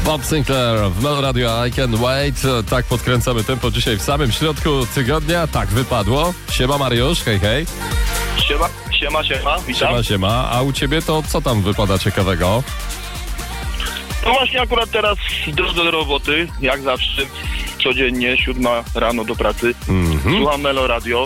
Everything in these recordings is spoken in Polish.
Bob Sinclair w Melo Radio I Can't Wait. Tak podkręcamy tempo dzisiaj w samym środku tygodnia. Tak wypadło. Siema Mariusz, hej, hej. Siema, witam. Siema. A u ciebie to co tam wypada ciekawego? No właśnie akurat teraz w drodze do roboty, jak zawsze, codziennie, 7 rano do pracy. Słucham Melo Radio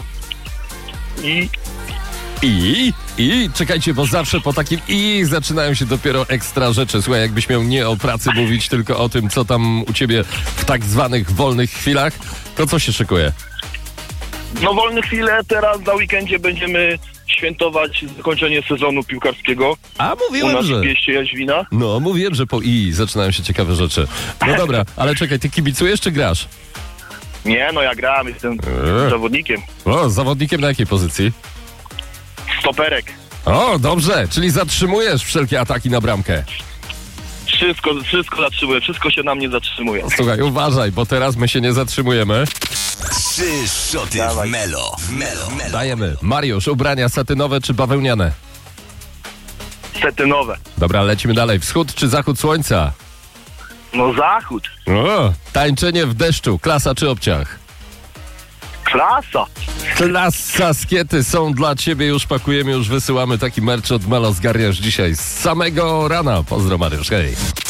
I czekajcie, bo zawsze po takim zaczynają się dopiero ekstra rzeczy. Słuchaj, jakbyś miał nie o pracy mówić, tylko o tym, co tam u ciebie w tak zwanych wolnych chwilach, to co się szykuje? No wolne chwile, teraz na weekendzie będziemy świętować zakończenie sezonu piłkarskiego. A U mówiłem, nas że... w mieście Jaźwina. No, mówiłem, że po zaczynają się ciekawe rzeczy. No dobra, ale czekaj, ty kibicujesz czy grasz? Nie, no ja gram, jestem zawodnikiem. O, zawodnikiem na jakiej pozycji? Stoperek. O, dobrze, czyli zatrzymujesz wszelkie ataki na bramkę. Wszystko zatrzymuje, wszystko się na mnie zatrzymuje. Słuchaj, uważaj, bo teraz my się nie zatrzymujemy. 3 szoty w Melo. Dajemy. Mariusz, ubrania satynowe czy bawełniane? Setynowe. Dobra, lecimy dalej. Wschód czy zachód słońca? No zachód. O, tańczenie w deszczu, klasa czy obciach? Klasa. Klasa, skiety są dla ciebie, już pakujemy, już wysyłamy taki merch od Melo, zgarniasz dzisiaj z samego rana. Pozdro Mariusz, hej.